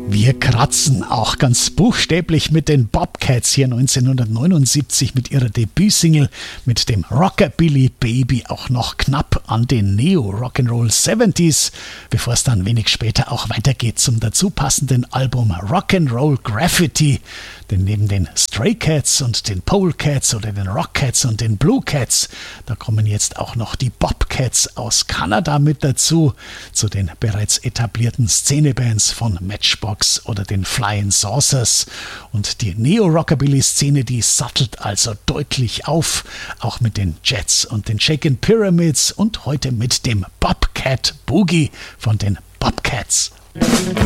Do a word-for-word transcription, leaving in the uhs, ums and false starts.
Wir kratzen auch ganz buchstäblich mit den Bobcats hier neunzehnhundertneunundsiebzig mit ihrer Debütsingle mit dem Rockabilly Baby auch noch knapp an den Neo-Rock'n'Roll siebziger, bevor es dann wenig später auch weitergeht zum dazu passenden Album Rock'n'Roll Graffiti. Denn neben den Stray Cats und den Polecats oder den Rockcats und den Blue Cats, da kommen jetzt auch noch die Bobcats aus Kanada mit dazu, zu den bereits etablierten Szenebands von Matchbox oder den Flying Saucers. Und die Neo-Rockabilly-Szene, die sattelt also deutlich auf, auch mit den Jets und den Shakin' Pyramids und heute mit dem Bobcat Boogie von den Bobcats.